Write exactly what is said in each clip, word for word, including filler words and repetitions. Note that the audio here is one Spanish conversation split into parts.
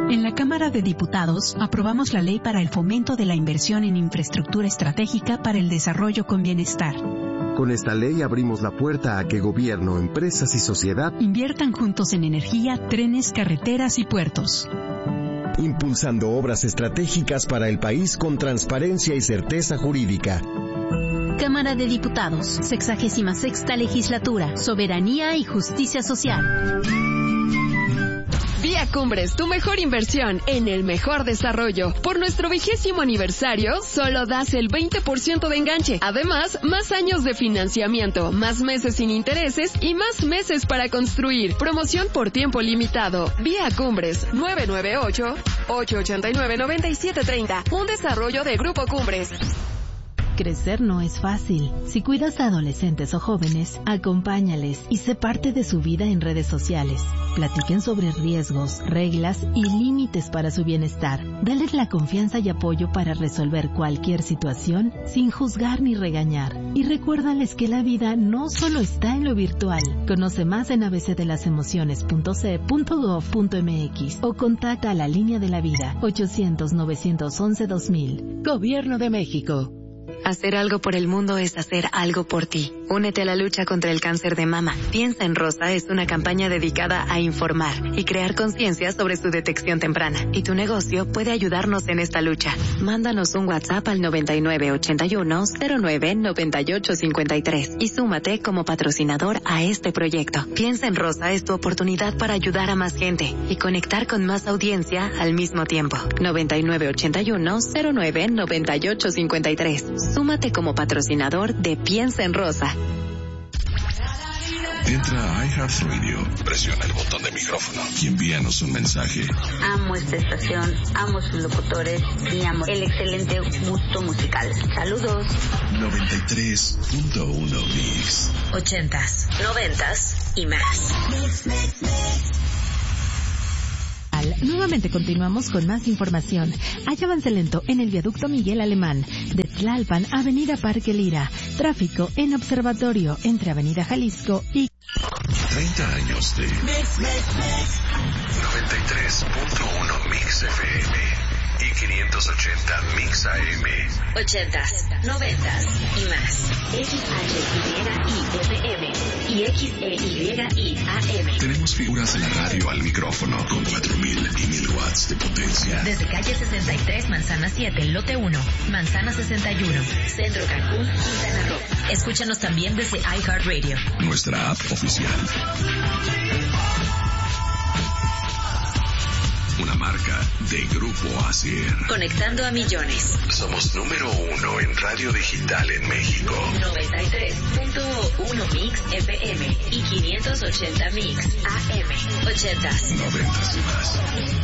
En la Cámara de Diputados aprobamos la ley para el fomento de la inversión en infraestructura estratégica para el desarrollo con bienestar. Con esta ley abrimos la puerta a que gobierno, empresas y sociedad inviertan juntos en energía, trenes, carreteras y puertos. Impulsando obras estratégicas para el país con transparencia y certeza jurídica. Cámara de Diputados, sexagésima sexta legislatura, soberanía y justicia social. Vía Cumbres, tu mejor inversión en el mejor desarrollo. Por nuestro vigésimo aniversario, solo das el veinte por ciento de enganche. Además, más años de financiamiento, más meses sin intereses y más meses para construir. Promoción por tiempo limitado. Vía Cumbres, nueve nueve ocho, ocho ocho nueve, nueve siete tres cero. Un desarrollo de Grupo Cumbres. Crecer no es fácil. Si cuidas a adolescentes o jóvenes, acompáñales y sé parte de su vida en redes sociales. Platiquen sobre riesgos, reglas y límites para su bienestar. Dales la confianza y apoyo para resolver cualquier situación sin juzgar ni regañar. Y recuérdales que la vida no solo está en lo virtual. Conoce más en a b c de las emociones punto c e punto gov punto m x o contacta a la Línea de la Vida ochocientos, novecientos once, dos mil. Gobierno de México. Hacer algo por el mundo es hacer algo por ti. Únete a la lucha contra el cáncer de mama. Piensa en Rosa es una campaña dedicada a informar y crear conciencia sobre su detección temprana. Y tu negocio puede ayudarnos en esta lucha. Mándanos un WhatsApp al noventa y nueve ochenta y uno, cero nueve, noventa y ocho cincuenta y tres y súmate como patrocinador a este proyecto. Piensa en Rosa es tu oportunidad para ayudar a más gente y conectar con más audiencia al mismo tiempo. noventa y nueve ochenta y uno, cero nueve, noventa y ocho cincuenta y tres. Súmate como patrocinador de Piensa en Rosa. Entra a iHeartRadio, presiona el botón de micrófono y envíanos un mensaje. Amo esta estación, amo sus locutores y amo el excelente gusto musical. Saludos. noventa y tres punto uno Mix. Ochentas, noventas y más. Nuevamente continuamos con más información. Hay avance lento en el viaducto Miguel Alemán, de Tlalpan, Avenida Parque Lira. Tráfico en Observatorio entre Avenida Jalisco y... treinta años de... noventa y tres punto uno Mix F M y quinientos ochenta Mix A M. Ochentas, noventas y más. X H Y F M y X E Y A M. Tenemos figuras en la radio al micrófono con cuatro mil y mil watts de potencia. Desde calle sesenta y tres, Manzana siete, Lote uno, Manzana sesenta y uno, Centro Cancún, Quintana Roo. Escúchanos también desde iHeartRadio. Nuestra app oficial. Una marca de Grupo Asier. Conectando a millones. Somos número uno en radio digital en México. noventa y tres punto uno Mix F M y quinientos ochenta Mix A M. Ochentas. Noventas y más.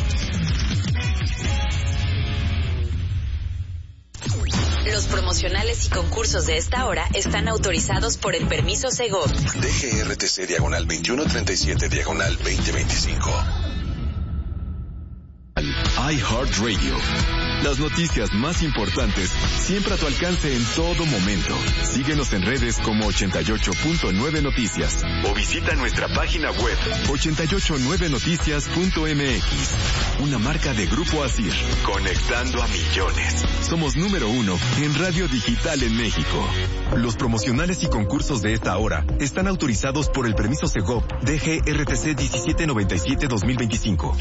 Los promocionales y concursos de esta hora están autorizados por el permiso Segov. D G R T C diagonal veintiuno treinta y siete diagonal veinte veinticinco. iHeartRadio. Las noticias más importantes siempre a tu alcance en todo momento. Síguenos en redes como ochenta y ocho punto nueve Noticias o visita nuestra página web ochenta y ocho nueve noticias punto m x. Una marca de Grupo Asir. Conectando a millones. Somos número uno en radio digital en México. Los promocionales y concursos de esta hora están autorizados por el permiso Segov D G R T C diecisiete noventa y siete dos mil veinticinco.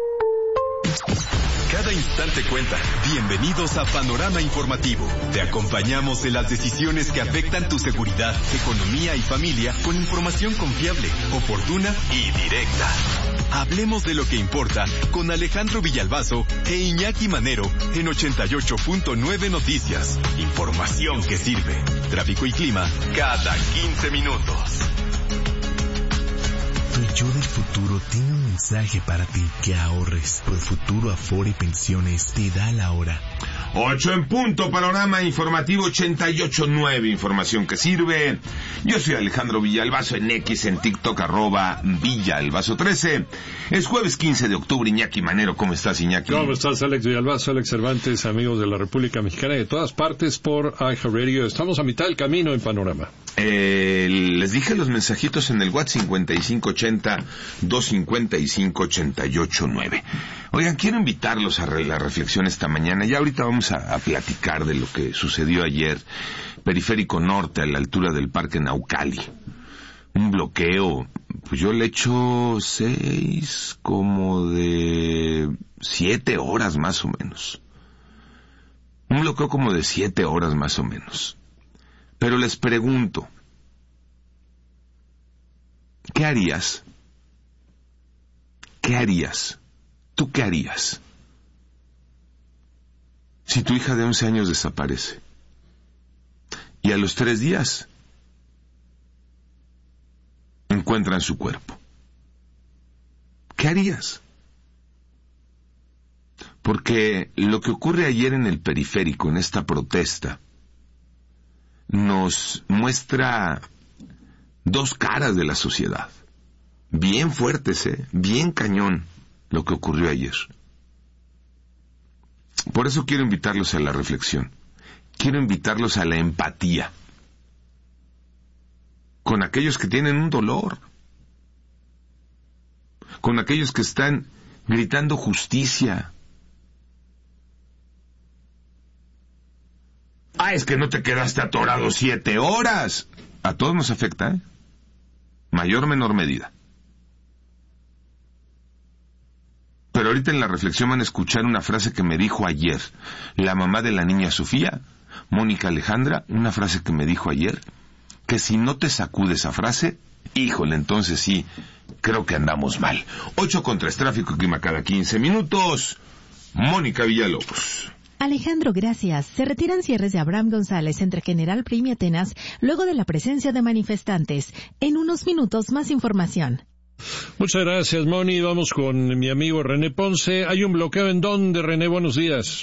Cada instante cuenta. Bienvenidos a Panorama Informativo. Te acompañamos en las decisiones que afectan tu seguridad, economía y familia con información confiable, oportuna y directa. Hablemos de lo que importa con Alejandro Villalbazo e Iñaki Manero en ochenta y ocho punto nueve Noticias. Información que sirve. Tráfico y clima cada quince minutos. Tu yo del futuro tiene un mensaje para ti: que ahorres. Profuturo Afore Pensiones te da la hora. Ocho en punto, Panorama Informativo ochenta y ocho punto nueve, información que sirve. Yo soy Alejandro Villalbazo, en X, en TikTok, arroba Villalbazo trece. Es jueves quince de octubre, Iñaki Manero. ¿Cómo estás, Iñaki? ¿Cómo estás, Alex Villalbazo, Alex Cervantes, amigos de la República Mexicana y de todas partes por iHeartRadio? Estamos a mitad del camino en Panorama. Eh, les dije los mensajitos en el WhatsApp cincuenta y cinco ochenta, doscientos cincuenta y cinco, ochenta y ocho nueve. Oigan, quiero invitarlos a re- la reflexión esta mañana. Ya ahorita vamos a, a platicar de lo que sucedió ayer. Periférico Norte, a la altura del Parque Naucali. Un bloqueo, pues yo le echo seis, como de siete horas más o menos. Un bloqueo como de siete horas más o menos. Pero les pregunto, ¿qué harías? ¿Qué harías? ¿Tú qué harías? Si tu hija de once años desaparece y a los tres días encuentran su cuerpo, ¿qué harías? Porque lo que ocurre ayer en el periférico, en esta protesta, nos muestra dos caras de la sociedad. Bien fuertes, ¿eh? Bien cañón lo que ocurrió ayer. Por eso quiero invitarlos a la reflexión. Quiero invitarlos a la empatía con aquellos que tienen un dolor, con aquellos que están gritando justicia. Ah, es que no te quedaste atorado siete horas. A todos nos afecta, ¿eh? Mayor o menor medida. Pero ahorita en la reflexión van a escuchar una frase que me dijo ayer la mamá de la niña Sofía, Mónica Alejandra, una frase que me dijo ayer, que si no te sacude esa frase, híjole, entonces sí, creo que andamos mal. Ocho con tres, tráfico y clima cada quince minutos. Mónica Villalobos. Alejandro, gracias. Se retiran cierres de Abraham González entre General Prim y Atenas luego de la presencia de manifestantes. En unos minutos, más información. Muchas gracias, Moni. Vamos con mi amigo René Ponce. ¿Hay un bloqueo en dónde, René? Buenos días.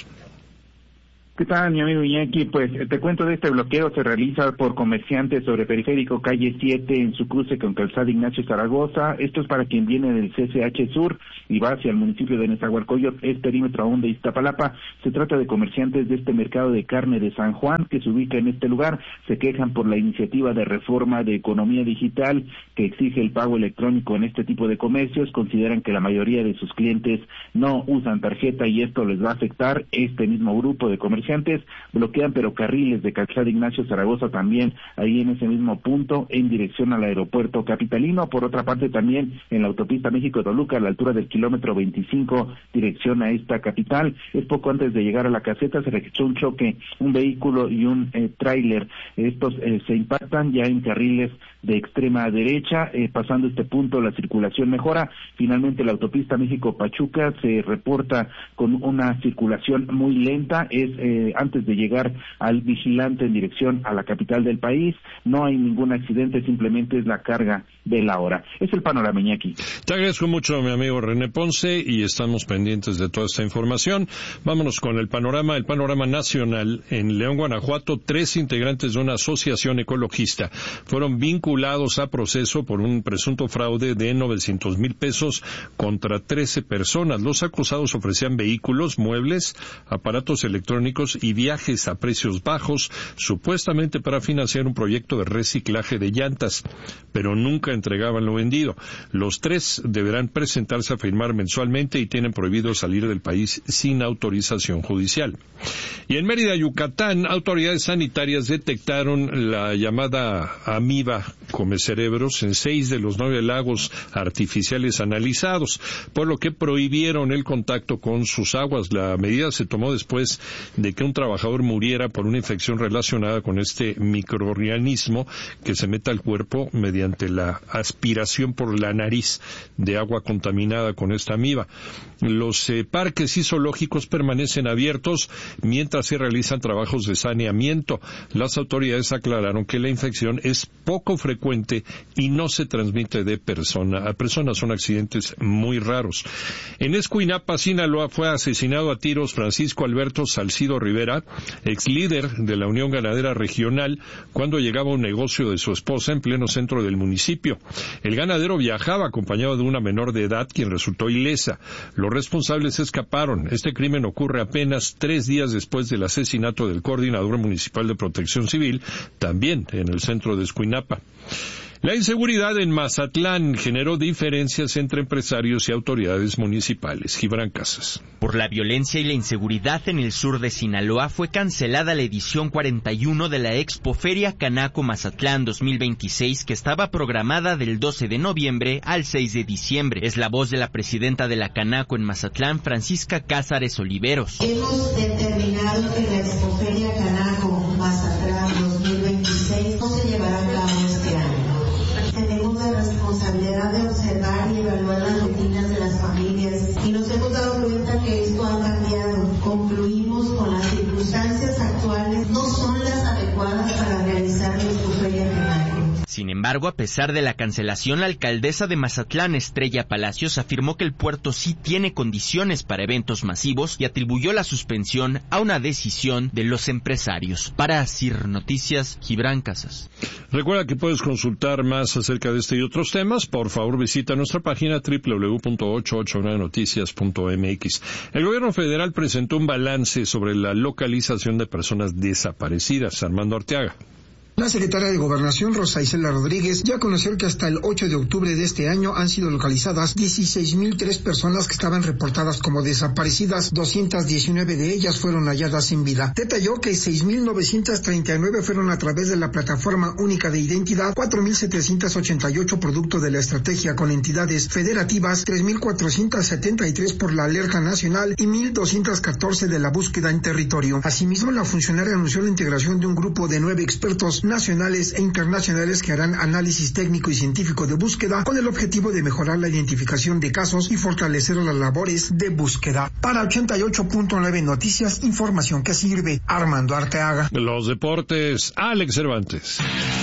¿Qué tal, mi amigo Iñaki? Pues te cuento de este bloqueo. Se realiza por comerciantes sobre Periférico Calle siete en su cruce con Calzada Ignacio Zaragoza. Esto es para quien viene del C C H Sur y va hacia el municipio de Nezahualcóyotl, es perímetro aún de Iztapalapa. Se trata de comerciantes de este mercado de carne de San Juan que se ubica en este lugar. Se quejan por la iniciativa de reforma de economía digital que exige el pago electrónico en este tipo de comercios. Consideran que la mayoría de sus clientes no usan tarjeta y esto les va a afectar. Este mismo grupo de comerciantes bloquean ferrocarriles de Calzada Ignacio Zaragoza también ahí en ese mismo punto en dirección al aeropuerto capitalino. Por otra parte también en la autopista México-Toluca a la altura del kilómetro veinticinco dirección a esta capital. Es poco antes de llegar a la caseta se registró un choque, un vehículo y un eh, tráiler. Estos eh, se impactan ya en carriles de extrema derecha. Eh, pasando este punto la circulación mejora. Finalmente la autopista México-Pachuca se reporta con una circulación muy lenta. Es eh, antes de llegar al Vigilante en dirección a la capital del país. No hay ningún accidente, simplemente es la carga de la hora. Es el panorama, Iñaki. Te agradezco mucho, mi amigo René Ponce, y estamos pendientes de toda esta información. Vámonos con el panorama, el panorama nacional. En León, Guanajuato, tres integrantes de una asociación ecologista fueron vinculados a proceso por un presunto fraude de novecientos mil pesos contra trece personas. Los acusados ofrecían vehículos, muebles, aparatos electrónicos y viajes a precios bajos, supuestamente para financiar un proyecto de reciclaje de llantas, pero nunca entregaban lo vendido. Los tres deberán presentarse a firmar mensualmente y tienen prohibido salir del país sin autorización judicial. Y en Mérida, Yucatán, autoridades sanitarias detectaron la llamada amiba comecerebros en seis de los nueve lagos artificiales analizados, por lo que prohibieron el contacto con sus aguas. La medida se tomó después de que un trabajador muriera por una infección relacionada con este microorganismo que se mete al cuerpo mediante la aspiración por la nariz de agua contaminada con esta amiba. Los eh, parques y zoológicos permanecen abiertos mientras se realizan trabajos de saneamiento. Las autoridades aclararon que la infección es poco frecuente y no se transmite de persona a persona. Son accidentes muy raros. En Escuinapa, Sinaloa, fue asesinado a tiros Francisco Alberto Salcido Rivera, ex líder de la Unión Ganadera Regional, cuando llegaba a un negocio de su esposa en pleno centro del municipio. El ganadero viajaba acompañado de una menor de edad, quien resultó ilesa. Los responsables escaparon. Este crimen ocurre apenas tres días después del asesinato del coordinador municipal de Protección Civil, también en el centro de Escuinapa. La inseguridad en Mazatlán generó diferencias entre empresarios y autoridades municipales. Gibran Casas. Por la violencia y la inseguridad en el sur de Sinaloa fue cancelada la edición cuarenta y uno de la Expoferia Canaco Mazatlán dos mil veintiséis, que estaba programada del doce de noviembre al seis de diciembre. Es la voz de la presidenta de la Canaco en Mazatlán, Francisca Cázares Oliveros. Hemos determinado que la Expoferia Canaco Mazatlán dos mil veintiséis no se llevará a cabo este año. Tenemos la responsabilidad de observar y evaluar las rutinas de las familias y nos hemos dado cuenta que esto ha cambiado. Concluimos con las circunstancias actuales no son las adecuadas para realizar la Expoferia Canaco. Sin embargo, a pesar de la cancelación, la alcaldesa de Mazatlán, Estrella Palacios, afirmó que el puerto sí tiene condiciones para eventos masivos y atribuyó la suspensión a una decisión de los empresarios. Para Asir Noticias, Gibran Casas. Recuerda que puedes consultar más acerca de este y otros temas. Por favor, visita nuestra página doble u doble u doble u punto ochocientos ochenta y nueve noticias punto m x. El gobierno federal presentó un balance sobre la localización de personas desaparecidas. Armando Arteaga. La secretaria de Gobernación, Rosa Isela Rodríguez, ya conoció que hasta el ocho de octubre de este año han sido localizadas dieciséis mil tres personas que estaban reportadas como desaparecidas. doscientas diecinueve de ellas fueron halladas sin vida. Detalló que seis mil novecientas treinta y nueve fueron a través de la Plataforma Única de Identidad, cuatro mil setecientos ochenta y ocho producto de la estrategia con entidades federativas, tres mil cuatrocientos setenta y tres por la Alerta Nacional y mil doscientos catorce de la búsqueda en territorio. Asimismo, la funcionaria anunció la integración de un grupo de nueve expertos nacionales e internacionales que harán análisis técnico y científico de búsqueda con el objetivo de mejorar la identificación de casos y fortalecer las labores de búsqueda. Para ochenta y ocho punto nueve Noticias, información que sirve. Armando Arteaga. Los deportes, Alex Cervantes.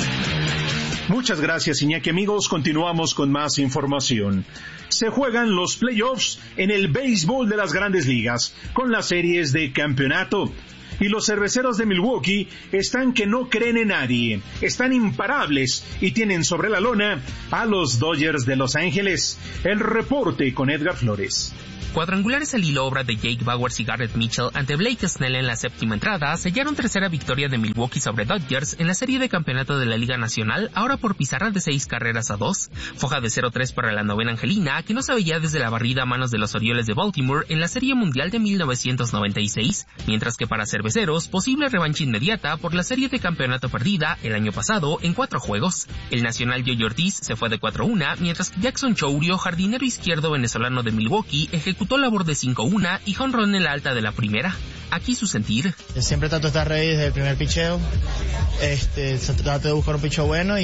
Muchas gracias, Iñaki. Amigos, continuamos con más información. Se juegan los playoffs en el béisbol de las Grandes Ligas con las series de campeonato. Y los cerveceros de Milwaukee están que no creen en nadie, están imparables y tienen sobre la lona a los Dodgers de Los Ángeles. El reporte con Edgar Flores. Cuadrangulares al hilo obra de Jake Bauers y Garrett Mitchell ante Blake Snell en la séptima entrada sellaron tercera victoria de Milwaukee sobre Dodgers en la serie de campeonato de la Liga Nacional, ahora por pizarra de seis carreras a dos. Foja de cero tres para la novena angelina, que no se veía desde la barrida a manos de los Orioles de Baltimore en la Serie Mundial de mil novecientos noventa y seis, mientras que para cerveceros, posible revancha inmediata por la serie de campeonato perdida el año pasado en cuatro juegos. El nacional Yoyo Ortiz se fue de cuatro uno, mientras que Jackson Chourio, jardinero izquierdo venezolano de Milwaukee, ejecutó labor de cinco uno y jonrón en la alta de la primera. Aquí su sentir. Siempre trato de estar ready desde el primer picheo. Este, trato de buscar un picheo bueno y